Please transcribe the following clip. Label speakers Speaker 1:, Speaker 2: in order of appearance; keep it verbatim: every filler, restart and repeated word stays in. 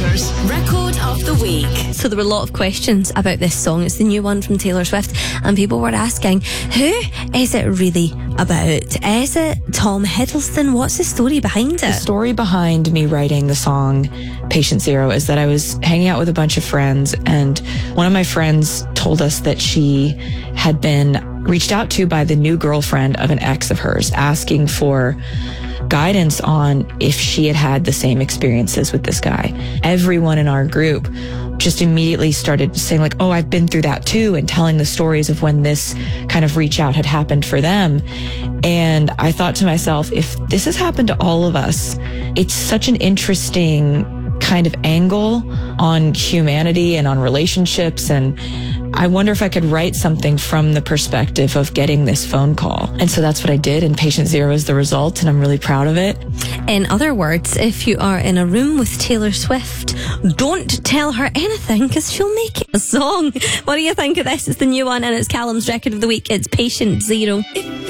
Speaker 1: Taylor's Record of the Week.
Speaker 2: So there were a lot of questions about this song. It's the new one from Taylor Swift, and people were asking, who is it really about? Is it Tom Hiddleston? What's the story behind it?
Speaker 3: The story behind me writing the song Patient Zero is that I was hanging out with a bunch of friends, and one of my friends told us that she had been reached out to by the new girlfriend of an ex of hers, asking for guidance on if she had had the same experiences with this guy. Everyone in our group just immediately started saying like, oh, I've been through that too, and telling the stories of when this kind of reach out had happened for them. And I thought to myself, if this has happened to all of us, it's such an interesting kind of angle on humanity and on relationships. And I wonder if I could write something from the perspective of getting this phone call. And so that's what I did, and Patient Zero is the result, and I'm really proud of it.
Speaker 2: In other words, if you are in a room with Taylor Swift, don't tell her anything, because she'll make it a song. What do you think of this? It's the new one, and it's Callum's Record of the Week. It's Patient Zero.